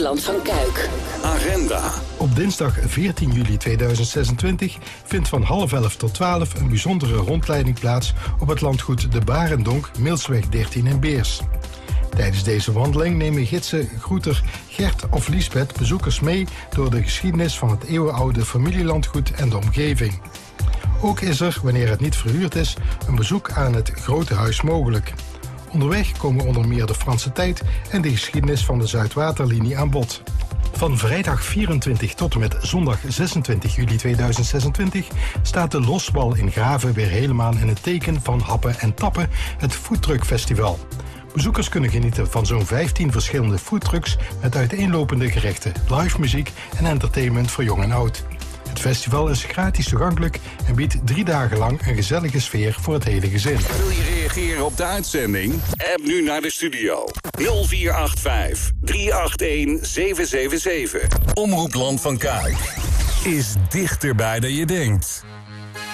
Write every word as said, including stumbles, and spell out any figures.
Land van Kuik. Agenda. Op dinsdag veertien juli tweeduizend zesentwintig vindt van half elf tot twaalf een bijzondere rondleiding plaats op het landgoed De Barendonk, Milsweg dertien in Beers. Tijdens deze wandeling nemen gidsen Groeter, Gert of Liesbeth bezoekers mee door de geschiedenis van het eeuwenoude familielandgoed en de omgeving. Ook is er, wanneer het niet verhuurd is, een bezoek aan het Grote Huis mogelijk. Onderweg komen onder meer de Franse tijd en de geschiedenis van de Zuidwaterlinie aan bod. Van vrijdag vierentwintig tot en met zondag zesentwintig juli tweeduizend zesentwintig staat de Losbal in Graven weer helemaal in het teken van happen en tappen, het Foodtruck Festival. Bezoekers kunnen genieten van zo'n vijftien verschillende foodtrucks met uiteenlopende gerechten, live muziek en entertainment voor jong en oud. Het festival is gratis toegankelijk en biedt drie dagen lang een gezellige sfeer voor het hele gezin. Wil je reageren op de uitzending? App nu naar de studio. nul vier acht vijf, drie acht een, zeven zeven zeven. Omroep Land van Kuik is dichterbij dan je denkt.